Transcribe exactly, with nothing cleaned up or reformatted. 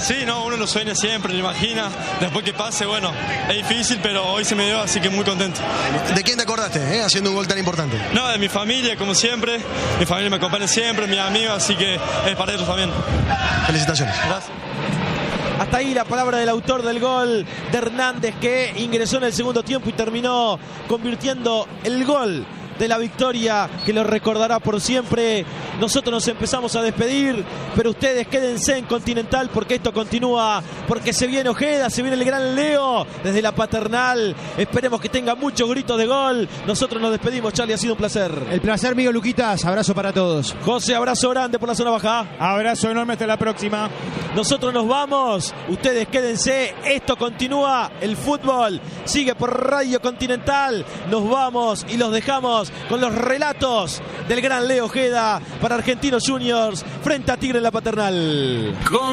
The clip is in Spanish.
Sí, no, uno lo sueña siempre, lo imagina. Después que pase, bueno, es difícil, pero hoy se me dio, así que muy contento. ¿De quién te acordaste, eh, haciendo un gol tan importante? No, de mi familia, como siempre. Mi familia me acompaña siempre, mis amigos, así que es para ellos también. Felicitaciones. Gracias. Hasta ahí la palabra del autor del gol de Hernández, que ingresó en el segundo tiempo y terminó convirtiendo el gol de la victoria, que lo recordará por siempre. Nosotros nos empezamos a despedir, pero ustedes quédense en Continental porque esto continúa, porque se viene Ojeda, se viene el gran Leo desde la Paternal. Esperemos que tenga muchos gritos de gol. Nosotros nos despedimos, Charlie, ha sido un placer. El placer mío, Luquitas, abrazo para todos. José, abrazo grande por la zona baja. Abrazo enorme, hasta la próxima. Nosotros nos vamos, ustedes quédense, esto continúa, el fútbol sigue por Radio Continental. Nos vamos y los dejamos con los relatos del gran Leo Ojeda para Argentinos Juniors frente a Tigre en la Paternal.